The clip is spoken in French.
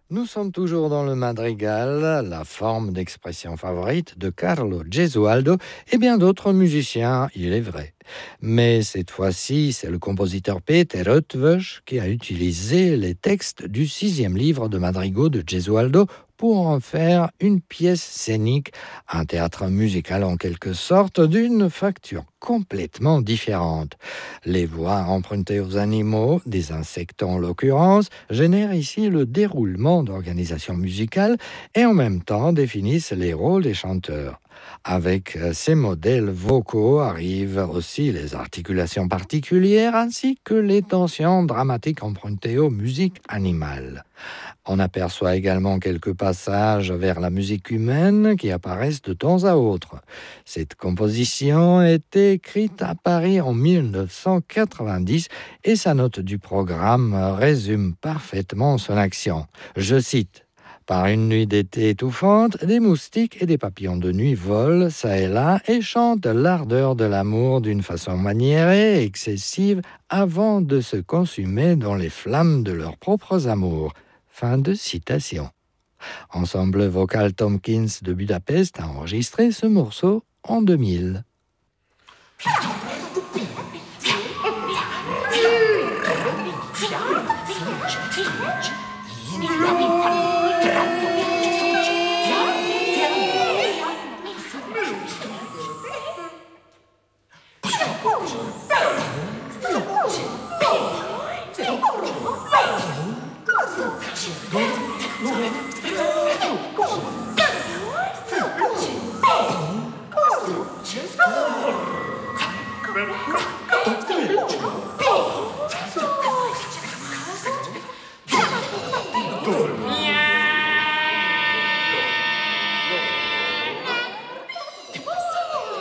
Nous sommes toujours dans le madrigal, la forme d'expression favorite de Carlo Gesualdo et bien d'autres musiciens, il est vrai. Mais cette fois-ci, c'est le compositeur Peter Eötvös qui a utilisé les textes du 6e livre de madrigaux de Gesualdo pour en faire une pièce scénique, un théâtre musical en quelque sorte, d'une facture complètement différente. Les voix empruntées aux animaux, des insectes en l'occurrence, génèrent ici le déroulement d'organisation musicale et en même temps définissent les rôles des chanteurs. Avec ces modèles vocaux arrivent aussi les articulations particulières ainsi que les tensions dramatiques empruntées aux musiques animales. On aperçoit également quelques passages vers la musique humaine qui apparaissent de temps à autre. Cette composition est écrite à Paris en 1990 et sa note du programme résume parfaitement son action. Je cite: par une nuit d'été étouffante, des moustiques et des papillons de nuit volent çà et là et chantent l'ardeur de l'amour d'une façon maniérée et excessive avant de se consumer dans les flammes de leurs propres amours. Fin de citation. Ensemble vocal Tompkins de Budapest a enregistré ce morceau en 2000.